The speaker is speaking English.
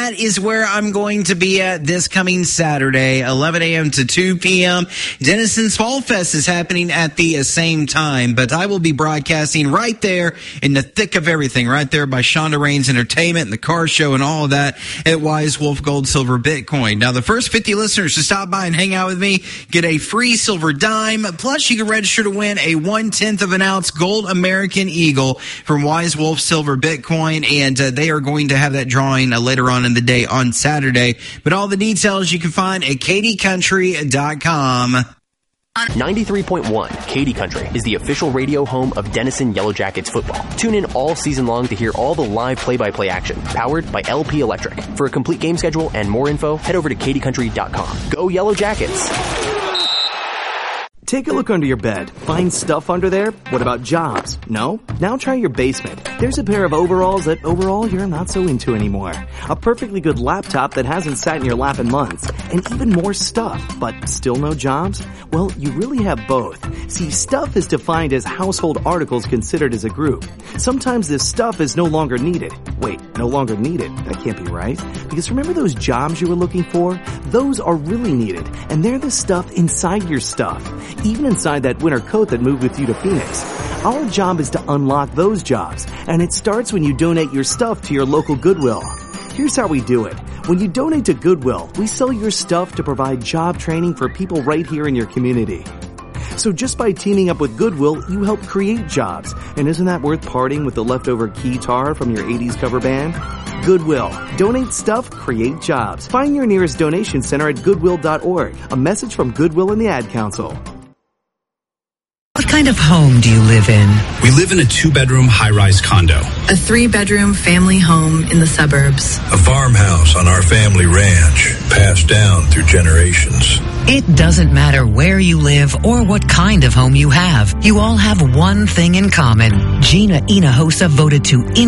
that is where I'm going to be at this coming Saturday, 11 a.m. to 2 p.m. Denison's Fall Fest is happening at the same time, but I will be broadcasting right there in the thick of everything, right there by Shonda Raines Entertainment and the car show and all of that at Wise Wolf Gold, Silver, Bitcoin. Now, the first 50 listeners to stop by and hang out with me get a free silver dime, plus you can register to win a 1/10 of an ounce gold American Eagle from Wise Wolf Silver Bitcoin, and they are going to have that drawing later on in the day on Saturday. But all the details you can find at KDCountry.com. 93.1 Katy Country is the official radio home of Denison Yellow Jackets football. Tune in all season long to hear all the live play-by-play action, powered by LP Electric. For a complete game schedule and more info, head over to KatyCountry.com. Go Yellow Jackets! Take a look under your bed. Find stuff under there? What about jobs? No? Now try your basement. There's a pair of overalls that overall you're not so into anymore. A perfectly good laptop that hasn't sat in your lap in months. And even more stuff, but still no jobs? Well, you really have both. See, stuff is defined as household articles considered as a group. Sometimes this stuff is no longer needed. Wait, no longer needed? That can't be right. Because remember those jobs you were looking for? Those are really needed. And they're the stuff inside your stuff. Even inside that winter coat that moved with you to Phoenix. Our job is to unlock those jobs, and it starts when you donate your stuff to your local Goodwill. Here's how we do it. When you donate to Goodwill, we sell your stuff to provide job training for people right here in your community. So just by teaming up with Goodwill, you help create jobs. And isn't that worth parting with the leftover keytar from your 80s cover band? Goodwill. Donate stuff, create jobs. Find your nearest donation center at goodwill.org. A message from Goodwill and the Ad Council. What kind of home do you live in? We live in a 2-bedroom high-rise condo. A 3-bedroom family home in the suburbs. A farmhouse on our family ranch, passed down through generations. It doesn't matter where you live or what kind of home you have. You all have one thing in common. Gina Hinojosa voted to